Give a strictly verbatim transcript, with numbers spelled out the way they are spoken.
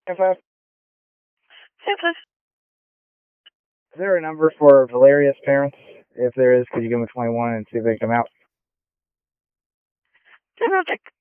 five. Yes, please. Is there a number for Valeria's parents? If there is, could you give them a twenty-one and see if they come out? General check.